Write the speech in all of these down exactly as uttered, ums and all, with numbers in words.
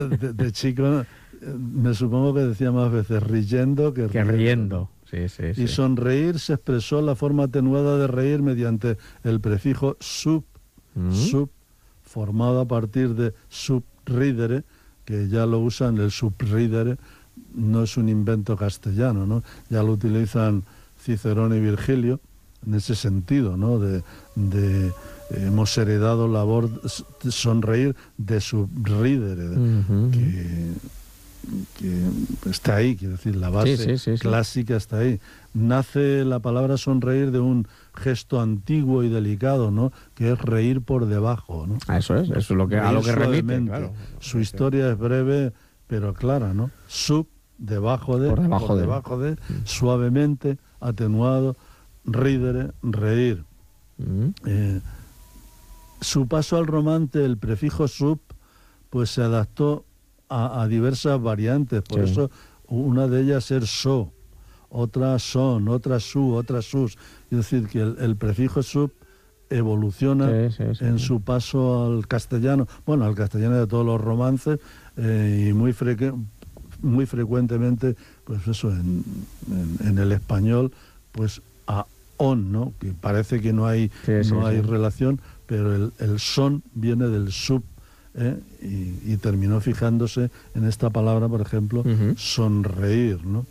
de, de chico me supongo que decía más veces riendo que, que riendo. Sí, sí, y sí. sonreír se expresó la forma atenuada de reír mediante el prefijo sub, mm. sub, formado a partir de subridere, que ya lo usan, el subridere no es un invento castellano, ¿no? Ya lo utilizan Cicerón y Virgilio en ese sentido, ¿no? De, de hemos heredado la labor de sonreír de subridere, uh-huh. que, que está ahí, quiero decir, la base sí, sí, sí, sí. clásica está ahí. Nace la palabra sonreír de un gesto antiguo y delicado, ¿no? Que es reír por debajo, ¿no? Ah, eso es, eso es lo que, a lo que remite, claro. Su historia es breve pero clara, ¿no? Sub, debajo de, por debajo, por de. debajo de, suavemente, atenuado, ridere, reír. Uh-huh. Eh, su paso al romance, el prefijo sub, pues se adaptó a, a diversas variantes, por sí. eso una de ellas es so, otra son, otra su, otra sus. Es decir, que el, el prefijo sub evoluciona sí, sí, sí, en sí. su paso al castellano, bueno, al castellano de todos los romances, eh, y muy, frecu- muy frecuentemente, pues eso, en, en, en el español, pues a on, ¿no? Que parece que no hay, sí, sí, no hay sí. relación, pero el, el son viene del sub, ¿eh? y, y terminó fijándose en esta palabra, por ejemplo, uh-huh. sonreír, ¿no?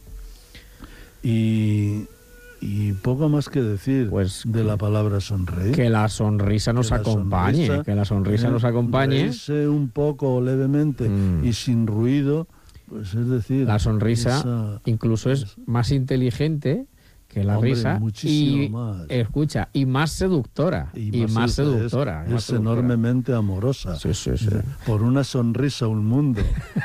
Y, y poco más que decir pues, de la palabra sonreír. Que la sonrisa nos que acompañe, sonrisa, que la sonrisa eh, nos acompañe. Reírse un poco levemente mm. y sin ruido, pues es decir... La sonrisa esa, incluso es esa. más inteligente que la Hombre, risa muchísimo y más. Escucha, y más seductora y, y más, más seductora es, más es seductora. enormemente amorosa. Sí, sí, sí. Por una sonrisa un mundo,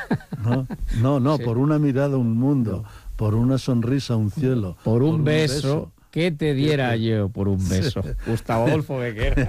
no, no, no sí. por una mirada un mundo, no. por una sonrisa un cielo, por un, por un beso, beso que te diera ¿Qué? yo por un beso. Sí. Gustavo Adolfo Bécquer.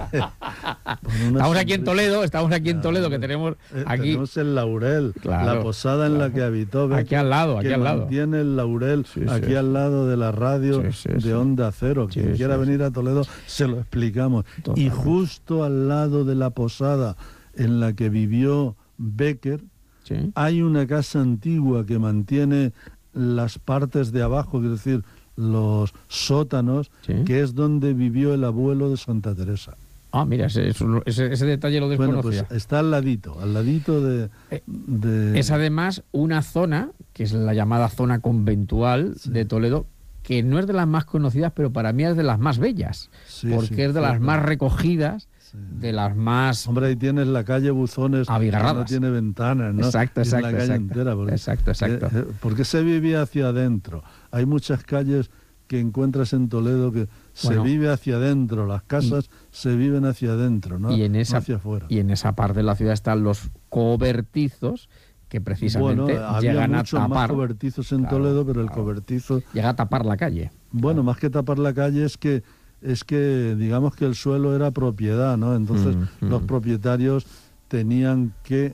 Estamos sonrisa. aquí en Toledo, estamos aquí en Toledo, que tenemos aquí... Tenemos el Laurel, claro, la posada en claro. la que habitó Bécquer, aquí al lado, aquí que al lado. mantiene el Laurel sí, aquí sí. al lado de la radio sí, sí, de sí. Onda Cero. Quien sí, quiera sí, venir a Toledo, se lo explicamos. Totalmente. Y justo al lado de la posada en la que vivió Bécquer, sí. hay una casa antigua que mantiene las partes de abajo, es decir, los sótanos, ¿sí? que es donde vivió el abuelo de Santa Teresa. Ah, mira, ese, ese, ese detalle lo desconocía. Bueno, pues está al ladito, al ladito de... de... Es además una zona, que es la llamada zona conventual sí. de Toledo, que no es de las más conocidas, pero para mí es de las más bellas, sí, porque sí, es de las más recogidas, sí. de las más... Hombre, ahí tienes la calle Buzones, abigarradas. Que no tiene ventanas, ¿no? Exacto, exacto. En la calle exacto, entera. Porque, exacto, exacto. Eh, porque se vivía hacia adentro. Hay muchas calles que encuentras en Toledo que bueno, se vive hacia adentro, las casas y, se viven hacia adentro, ¿no? Y en esa, no hacia afuera. Y en esa parte de la ciudad están los cobertizos que precisamente bueno, llegan había a tapar... más cobertizos en claro, Toledo, pero el claro. cobertizo... Llega a tapar la calle. Bueno, claro. más que tapar la calle es que, es que digamos que el suelo era propiedad, ¿no? Entonces mm, los mm. propietarios tenían que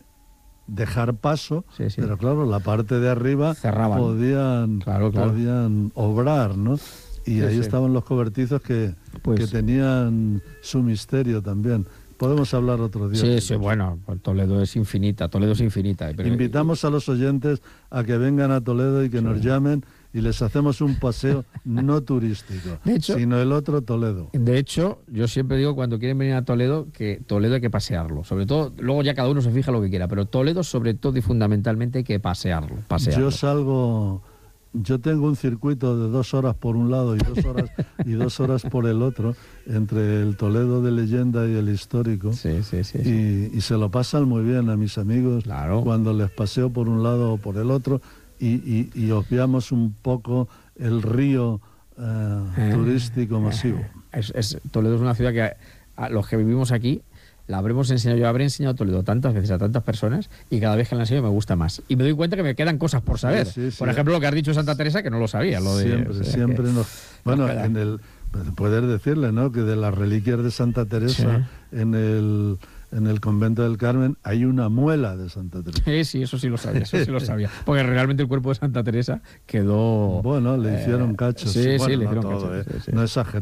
dejar paso, sí, sí. pero claro, la parte de arriba cerraban. Podían, claro, claro. podían obrar, ¿no? Y sí, ahí sí. estaban los cobertizos que, pues, que tenían su misterio también. Podemos hablar otro día. Sí, sí, bueno, Toledo es infinita, Toledo es infinita. Pero... Invitamos a los oyentes a que vengan a Toledo y que sí. nos llamen y les hacemos un paseo no turístico, de hecho, sino el otro Toledo. De hecho, yo siempre digo cuando quieren venir a Toledo que Toledo hay que pasearlo. Sobre todo, luego ya cada uno se fija lo que quiera, pero Toledo sobre todo y fundamentalmente hay que pasearlo. pasearlo. Yo salgo... Yo tengo un circuito de dos horas por un lado y dos horas y dos horas por el otro, entre el Toledo de leyenda y el histórico. Sí, sí, sí. Y, sí. y se lo pasan muy bien a mis amigos claro. cuando les paseo por un lado o por el otro y, y, y obviamos un poco el río eh, eh, turístico masivo. Eh, es, es, Toledo es una ciudad que a, a los que vivimos aquí la habremos enseñado, yo habré enseñado Toledo tantas veces a tantas personas y cada vez que la enseño me gusta más. Y me doy cuenta que me quedan cosas por saber. Sí, sí, sí. Por ejemplo, lo que has dicho de Santa Teresa, que no lo sabía. Lo de, siempre, o sea, siempre que, nos... Bueno, nos en el poder decirle, ¿no? Que de las reliquias de Santa Teresa sí. en el... en el convento del Carmen hay una muela de Santa Teresa. Sí, sí, eso sí lo sabía, eso sí lo sabía. Porque realmente el cuerpo de Santa Teresa quedó... Bueno, le hicieron cachos. Sí, bueno, sí, le no hicieron todo, cachos. ¿eh? Sí, sí. No exageremos.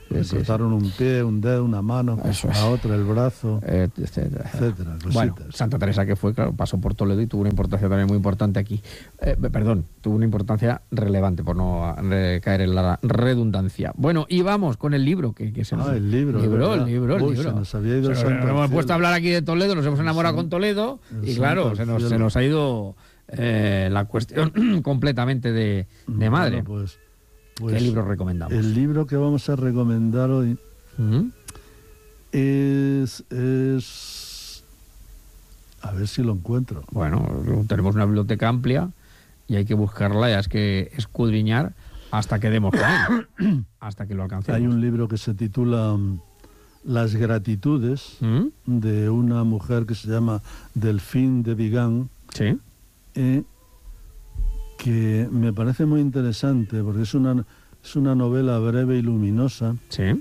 Le sí, cortaron sí. un pie, un dedo, una mano, Eso es. a otra el brazo, Eh, etcétera, etcétera. Bueno, cositas. Santa Teresa, que fue, claro, pasó por Toledo y tuvo una importancia también muy importante aquí. Eh, perdón, tuvo una importancia relevante, por no re- caer en la redundancia. Bueno, y vamos con el libro. Que, que se nos... Ah, el libro, libro, ¿verdad? el libro, el Uy, libro. se nos había ido Se el nos- santo al hemos cielo. puesto a hablar aquí de Toledo, nos hemos enamorado El con Toledo el y santo claro, al se nos, cielo. se nos ha ido eh, la cuestión completamente de, de madre. Bueno, pues, pues ¿Qué libro recomendamos? el libro que vamos a recomendar hoy ¿Mm? es, es... A ver si lo encuentro. Bueno, tenemos una biblioteca amplia y hay que buscarla, ya es que escudriñar hasta que demos con él, hasta que lo alcancemos. Hay un libro que se titula mm, Las gratitudes, ¿Mm? de una mujer que se llama Delphine de Vigan, Sí. eh, que me parece muy interesante porque es una, es una novela breve y luminosa, Sí.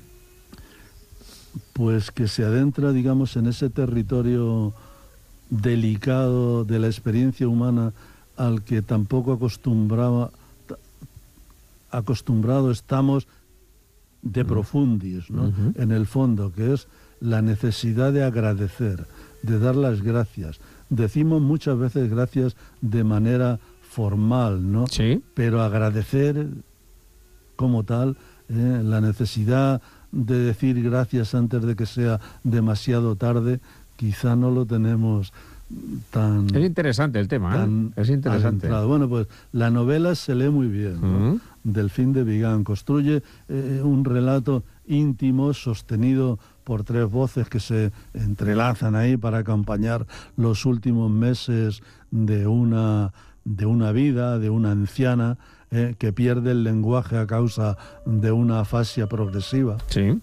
pues que se adentra, digamos, en ese territorio delicado de la experiencia humana al que tampoco acostumbraba, t- acostumbrado estamos de profundis, ¿no? Ujú. En el fondo, que es la necesidad de agradecer, de dar las gracias. Decimos muchas veces gracias de manera formal, ¿no? Sí. Pero agradecer como tal, eh, la necesidad de decir gracias antes de que sea demasiado tarde, quizá no lo tenemos tan... Es interesante el tema, ¿eh? tan Es interesante. adentrado. Bueno, pues la novela se lee muy bien, ¿no? Ujú. Delphine de Vigan construye eh, un relato íntimo sostenido por tres voces que se entrelazan ahí para acompañar los últimos meses de una, de una vida, de una anciana eh, que pierde el lenguaje a causa de una afasia progresiva. Sí.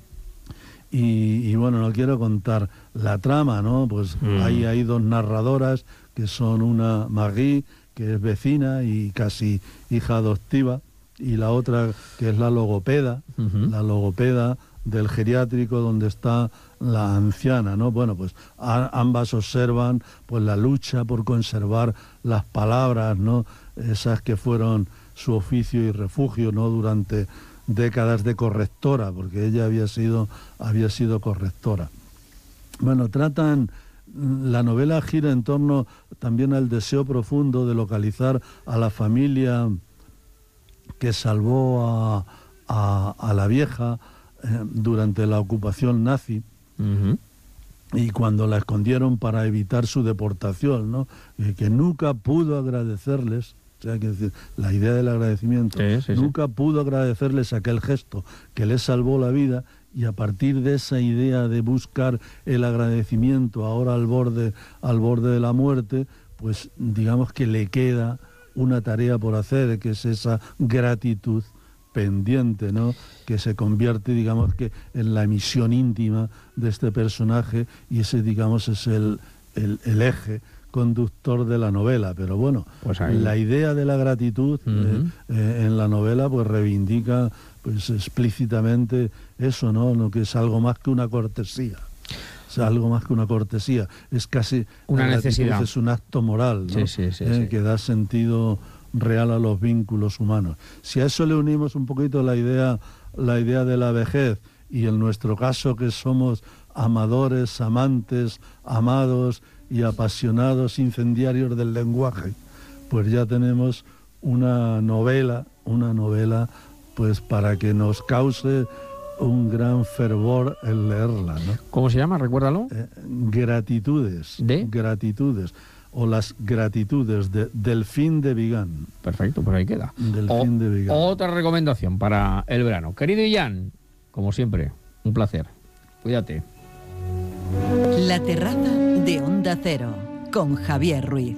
Y, y bueno, no quiero contar la trama, ¿no? Pues Mm. hay, hay dos narradoras que son una Marie, que es vecina y casi hija adoptiva, y la otra que es la logopeda, Ujú. la logopeda del geriátrico donde está la anciana, ¿no? Bueno, pues a- ambas observan pues la lucha por conservar las palabras, ¿no? Esas que fueron su oficio y refugio, ¿no? Durante décadas de correctora, porque ella había sido, había sido correctora. Bueno, tratan, la novela gira en torno también al deseo profundo de localizar a la familia que salvó a, a, a la vieja eh, durante la ocupación nazi, Ujú. y cuando la escondieron para evitar su deportación, ¿no? Eh, que nunca pudo agradecerles, o sea, que decir, la idea del agradecimiento, Sí, sí, sí. nunca pudo agradecerles aquel gesto que les salvó la vida, y a partir de esa idea de buscar el agradecimiento ahora al borde, al borde de la muerte, pues digamos que le queda una tarea por hacer, que es esa gratitud pendiente, ¿no? Que se convierte, digamos, que en la misión íntima de este personaje, y ese, digamos, es el, el, el eje conductor de la novela. Pero bueno, Pues ahí. la idea de la gratitud Ujú. eh, eh, en la novela pues reivindica pues explícitamente eso, ¿no? No, que es algo más que una cortesía. Es algo más que una cortesía, es casi Una la gratitud necesidad. es un acto moral, ¿no? Sí, sí, sí, Eh, sí. que da sentido real a los vínculos humanos. Si a eso le unimos un poquito la idea, la idea de la vejez, y en nuestro caso que somos amadores, amantes, amados y apasionados incendiarios del lenguaje, pues ya tenemos una novela, una novela pues para que nos cause un gran fervor el leerla, ¿no? ¿Cómo se llama? Recuérdalo. Eh, gratitudes, ¿De? gratitudes, o las gratitudes de Delphine de Vigan. Perfecto, pues ahí queda. Delphine O- de Vigan. Otra recomendación para el verano. Querido Ian, como siempre, un placer. Cuídate. La terraza de Onda Cero, con Javier Ruiz.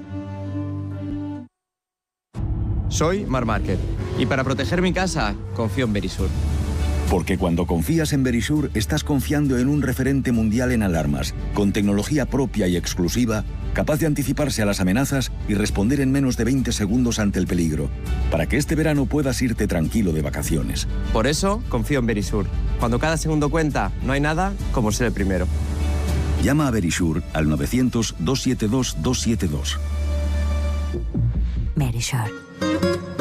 Soy Mar Márquez y para proteger mi casa confío en Verisur. Porque cuando confías en Verisur, estás confiando en un referente mundial en alarmas, con tecnología propia y exclusiva, capaz de anticiparse a las amenazas y responder en menos de veinte segundos ante el peligro, para que este verano puedas irte tranquilo de vacaciones. Por eso confío en Verisur. Cuando cada segundo cuenta, no hay nada como ser el primero. Llama a Verisur al novecientos, doscientos setenta y dos, doscientos setenta y dos. Verisur.